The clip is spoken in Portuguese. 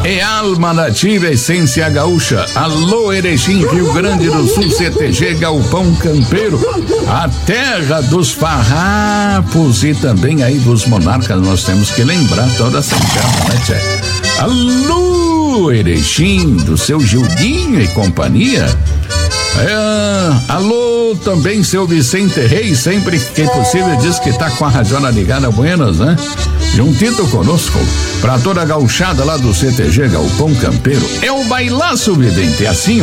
É alma nativa, essência gaúcha. Alô, Erechim, Rio Grande do Sul, CTG Galpão Campeiro, a terra dos farrapos e também aí dos monarcas. Nós temos que lembrar toda essa terra, né, tchê? Alô, Erechim, do seu Gildinho e companhia. Alô, também seu Vicente Reis, sempre que possível diz que tá com a radiola ligada, buenas, né? Juntito conosco, pra toda a gauchada lá do CTG Galpão Campeiro, é o bailaço, vidente, é assim,